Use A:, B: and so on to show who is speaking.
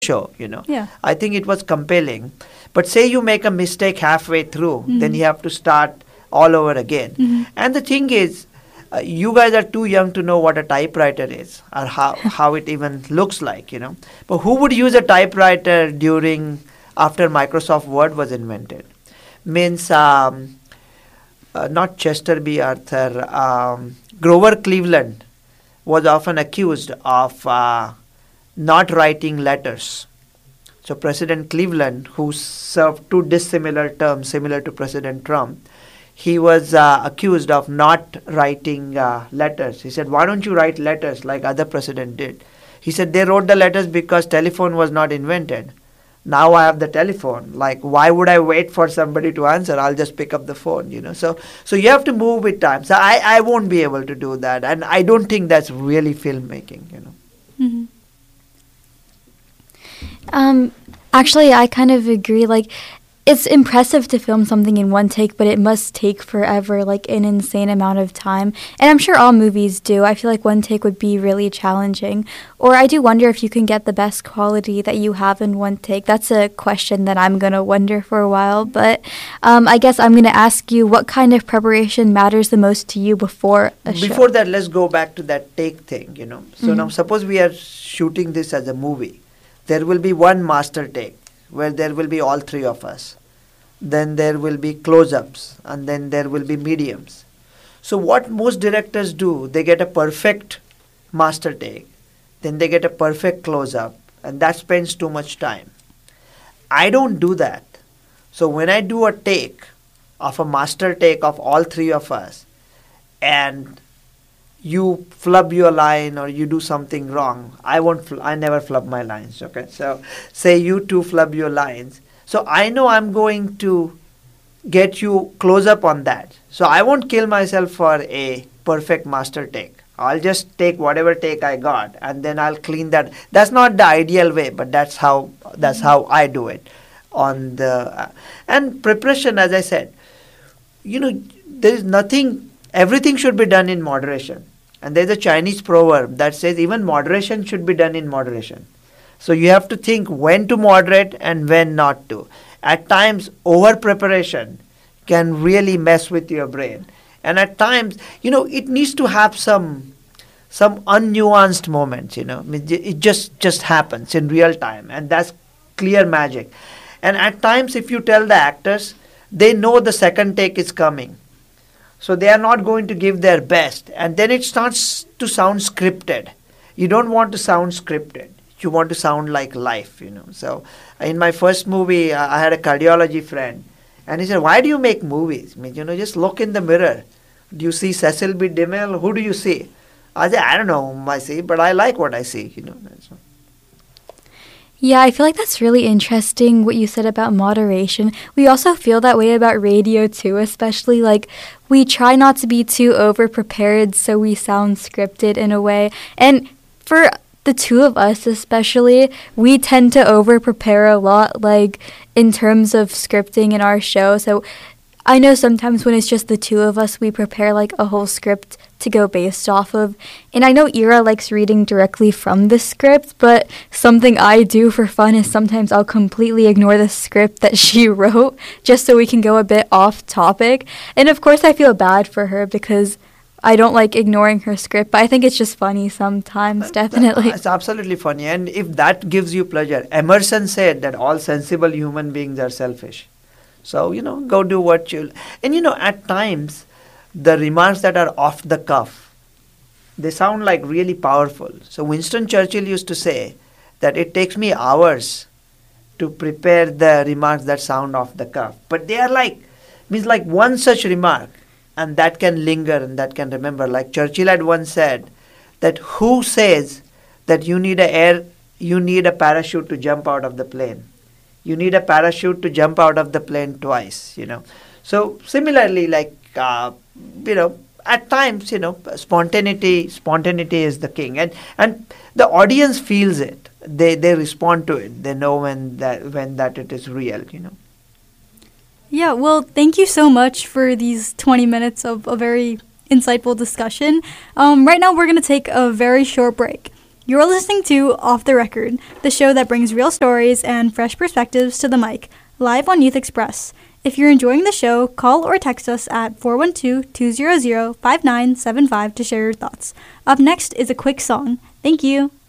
A: show,
B: Yeah.
A: I think it was compelling. But say you make a mistake halfway through, then you have to start all over again. And the thing is, you guys are too young to know what a typewriter is or how it even looks like. But who would use a typewriter after Microsoft Word was invented? Means not Chester B. Arthur, Grover Cleveland was often accused of not writing letters. So President Cleveland, who served two dissimilar terms similar to President Trump, he was accused of not writing letters. He said, why don't you write letters like other president did? He said, they wrote the letters because telephone was not invented. Now I have the telephone. Like, why would I wait for somebody to answer? I'll just pick up the phone. So you have to move with time. So I won't be able to do that. And I don't think that's really filmmaking.
B: Actually, I kind of agree. Like, it's impressive to film something in one take, but it must take forever, like an insane amount of time. And I'm sure all movies do. I feel like one take would be really challenging. Or I do wonder if you can get the best quality that you have in one take. That's a question that I'm going to wonder for a while. But I guess I'm going to ask you, what kind of preparation matters the most to you before a show?
A: Before that, let's go back to that take thing. So now suppose we are shooting this as a movie. There will be one master take where there will be all three of us. Then there will be close-ups, and then there will be mediums. So what most directors do, they get a perfect master take, then they get a perfect close-up, and that spends too much time. I don't do that. So when I do a take of a master take of all three of us, and you flub your line or you do something wrong, I never flub my lines, okay? So say you two flub your lines. So I know I'm going to get you close up on that. So I won't kill myself for a perfect master take. I'll just take whatever take I got and then I'll clean that. That's not the ideal way, but that's how I do it. And preparation, as I said, there is nothing. Everything should be done in moderation. And there's a Chinese proverb that says even moderation should be done in moderation. So you have to think when to moderate and when not to. At times, over-preparation can really mess with your brain. And at times, it needs to have some unnuanced moments, It just happens in real time. And that's clear magic. And at times, if you tell the actors, they know the second take is coming. So they are not going to give their best. And then it starts to sound scripted. You don't want to sound scripted. You want to sound like life, So in my first movie, I had a cardiology friend. And he said, why do you make movies? Just look in the mirror. Do you see Cecil B. DeMille? Who do you see? I said, I don't know whom I see, but I like what I see,
B: Yeah, I feel like that's really interesting what you said about moderation. We also feel that way about radio too, especially like we try not to be too over-prepared so we sound scripted in a way. And for the two of us especially, we tend to over-prepare a lot, like in terms of scripting in our show. So I know sometimes when it's just the two of us, we prepare like a whole script to go based off of. And I know Ira likes reading directly from the script, but something I do for fun is sometimes I'll completely ignore the script that she wrote just so we can go a bit off topic. And of course I feel bad for her because I don't like ignoring her script, but I think it's just funny sometimes, definitely.
A: It's absolutely funny. And if that gives you pleasure, Emerson said that all sensible human beings are selfish. So, go do what you... And, at times, the remarks that are off the cuff, they sound like really powerful. So Winston Churchill used to say that it takes me hours to prepare the remarks that sound off the cuff. But they are like one such remark, and that can linger and that can remember. Like Churchill had once said that who says that you need a parachute to jump out of the plane? You need a parachute to jump out of the plane twice, So similarly, like, at times, spontaneity is the king. And the audience feels it. They respond to it. They know when that it is real,
C: Yeah, well, thank you so much for these 20 minutes of a very insightful discussion. Right now, we're going to take a very short break. You're listening to Off the Record, the show that brings real stories and fresh perspectives to the mic, live on Youth Express. If you're enjoying the show, call or text us at 412-200-5975 to share your thoughts. Up next is a quick song. Thank you.